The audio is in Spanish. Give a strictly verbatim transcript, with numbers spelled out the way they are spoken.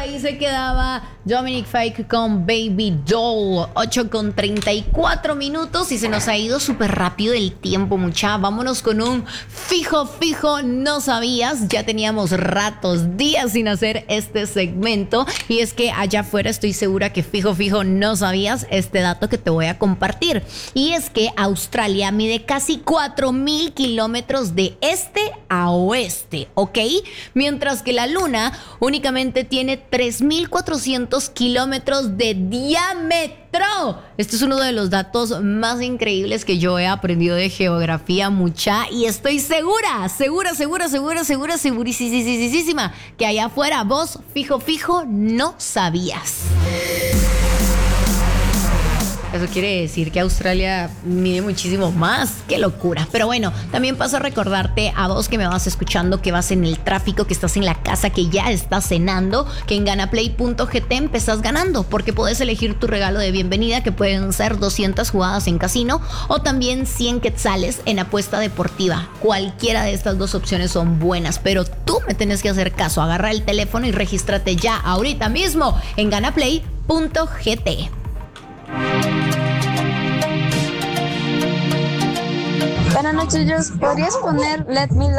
ahí se quedaba Dominic Fike con Baby Doll. Ocho con treinta y cuatro minutos y se nos ha ido súper rápido el tiempo, mucha. Vámonos con un fijo, fijo, no sabías. Ya teníamos ratos, días sin hacer este segmento. Y es que allá afuera estoy segura que fijo, fijo, no sabías este dato que te voy a compartir. Y es que Australia mide casi cuatro mil kilómetros de este a oeste, ¿ok? Mientras que la Luna únicamente tiene tres mil cuatrocientos kilómetros de diámetro. Este es uno de los datos más increíbles que yo he aprendido de geografía, mucha, y estoy segura, segura, segura, segura, segura, segurísima que allá afuera vos, fijo, fijo, no sabías. Eso quiere decir que Australia mide muchísimo más. ¡Qué locura! Pero bueno, también paso a recordarte a vos que me vas escuchando, que vas en el tráfico, que estás en la casa, que ya estás cenando, que en ganaplay punto g t empezás ganando, porque podés elegir tu regalo de bienvenida, que pueden ser doscientas jugadas en casino o también cien quetzales en apuesta deportiva. Cualquiera de estas dos opciones son buenas, pero tú me tenés que hacer caso. Agarra el teléfono y regístrate ya ahorita mismo en ganaplay punto g t. Buenas noches, Jos. ¿Podrías poner Let Me